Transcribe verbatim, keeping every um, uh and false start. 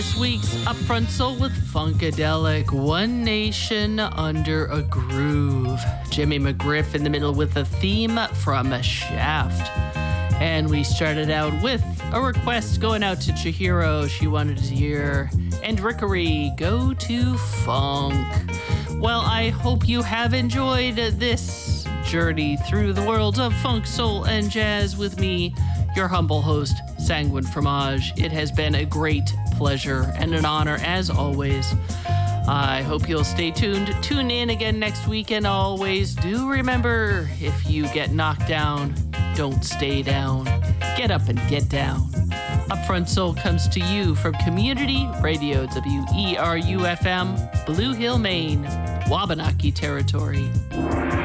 This week's Upfront Soul with Funkadelic, One Nation Under a Groove. Jimmy McGriff in the middle with a theme from Shaft. And we started out with a request going out to Chihiro. She wanted to hear And Rickery, Go to Funk. Well, I hope you have enjoyed this journey through the world of funk, soul, and jazz with me, your humble host, Sanguine Fromage. It has been a great pleasure and an honor as always. I hope you'll stay tuned. Tune in again next week, and always do remember, if you get knocked down, don't stay down. Get up and get down. Upfront Soul comes to you from Community Radio, W E R U F M, Blue Hill, Maine, Wabanaki territory.